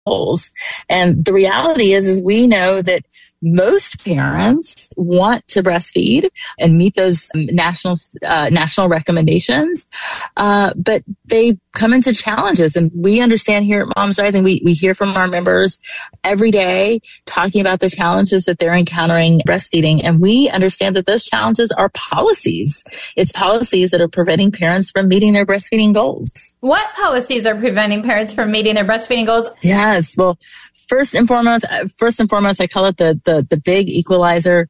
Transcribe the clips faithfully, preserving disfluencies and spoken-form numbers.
goals. And the reality is, is we know that most parents want to breastfeed and meet those national uh, national recommendations, uh, but they come into challenges. And we understand here at Moms Rising, we, we hear from our members every day talking about the challenges that they're encountering breastfeeding. And we understand that those challenges are policies. It's policies that are preventing parents from meeting their breastfeeding goals. What policies are preventing parents from meeting their breastfeeding goals? Yes. Well, First and foremost, first and foremost, I call it the, the, the big equalizer.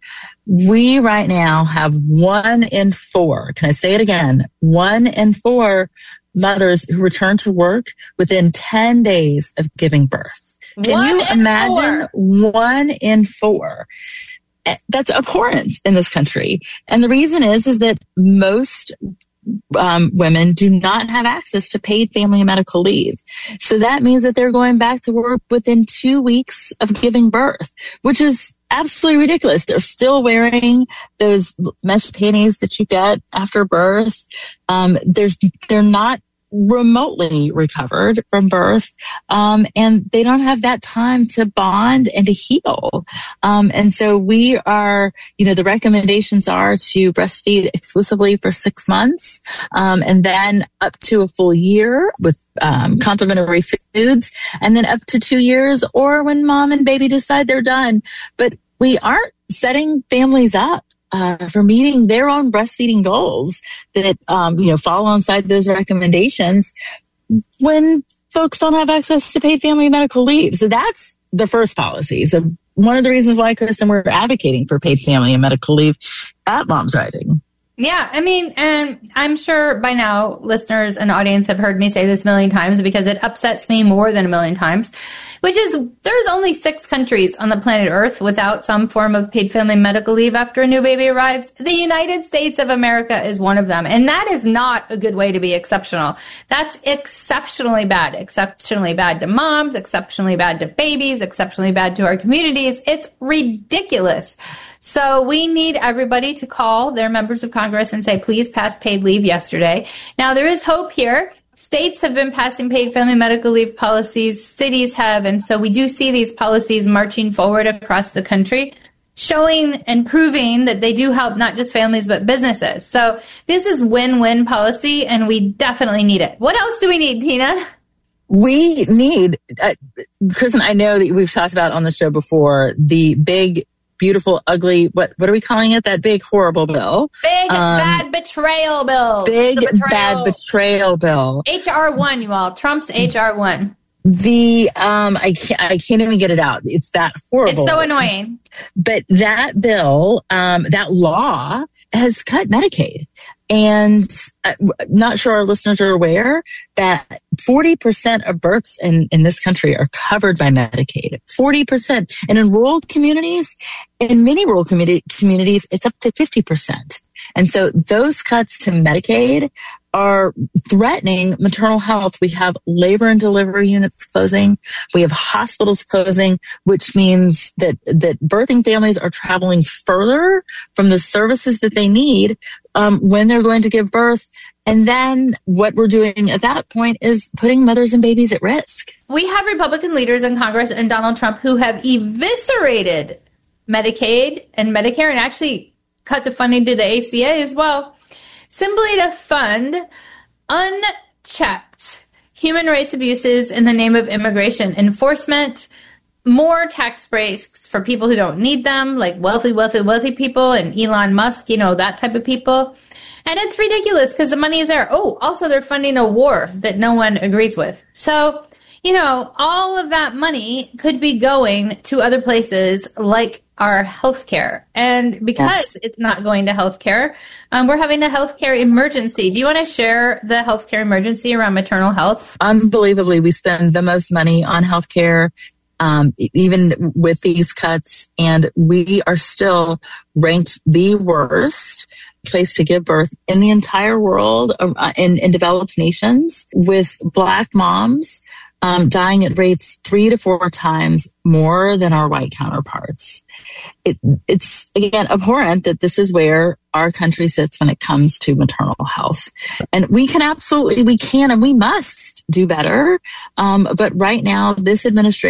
We right now have one in four. Can I say it again? One in four mothers who return to work within ten days of giving birth. Can one you imagine four. one in four? That's abhorrent in this country. And the reason is, is that most Um, women do not have access to paid family and medical leave. So that means that they're going back to work within two weeks of giving birth, which is absolutely ridiculous. They're still wearing those mesh panties that you get after birth. Um, there's, they're not remotely recovered from birth, um, and they don't have that time to bond and to heal. Um, and so we are, you know, the recommendations are to breastfeed exclusively for six months, um, and then up to a full year with um, complementary foods, and then up to two years, or when mom and baby decide they're done. But we aren't setting families up Uh, for meeting their own breastfeeding goals that, um, you know, fall alongside those recommendations when folks don't have access to paid family and medical leave. So that's the first policy. So one of the reasons why, Kristen, we're advocating for paid family and medical leave at Moms Rising. Yeah, I mean, and I'm sure by now listeners and audience have heard me say this a million times because it upsets me more than a million times, which is there's only six countries on the planet Earth without some form of paid family medical leave after a new baby arrives. The United States of America is one of them. And that is not a good way to be exceptional. That's exceptionally bad, exceptionally bad to moms, exceptionally bad to babies, exceptionally bad to our communities. It's ridiculous. So we need everybody to call their members of Congress and say, please pass paid leave yesterday. Now, there is hope here. States have been passing paid family medical leave policies. Cities have. And so we do see these policies marching forward across the country, showing and proving that they do help not just families, but businesses. So this is win-win policy, and we definitely need it. What else do we need, Tina? We need, uh, Kristen, I know that we've talked about on the show before, the big beautiful, ugly, what what are we calling it? That big, horrible bill. Big, um, bad betrayal bill. Big, bad betrayal bill. H R one, you all. Trump's H R one. The, um, I can't, I can't even get it out. It's that horrible. It's so annoying. But that bill, um, that law has cut Medicaid. And I'm not sure our listeners are aware that forty percent of births in, in this country are covered by Medicaid. forty percent. And in rural communities, in many rural community, communities, it's up to fifty percent. And so those cuts to Medicaid are threatening maternal health. We have labor and delivery units closing. We have hospitals closing, which means that, that birthing families are traveling further from the services that they need um, when they're going to give birth. And then what we're doing at that point is putting mothers and babies at risk. We have Republican leaders in Congress and Donald Trump who have eviscerated Medicaid and Medicare and actually cut the funding to the A C A as well, simply to fund unchecked human rights abuses in the name of immigration enforcement, more tax breaks for people who don't need them, like wealthy, wealthy, wealthy people and Elon Musk, you know, that type of people. And it's ridiculous because the money is there. Oh, also they're funding a war that no one agrees with. So, you know, all of that money could be going to other places like our healthcare. And because yes. it's not going to healthcare, um, we're having a healthcare emergency. Do you want to share the healthcare emergency around maternal health? Unbelievably, we spend the most money on healthcare, um, even with these cuts, and we are still ranked the worst place to give birth in the entire world, uh, in, in developed nations, with Black moms Um, dying at rates three to four times more than our white counterparts. It, it's, again, abhorrent that this is where our country sits when it comes to maternal health. And we can absolutely, we can and we must do better. Um, but right now, this administration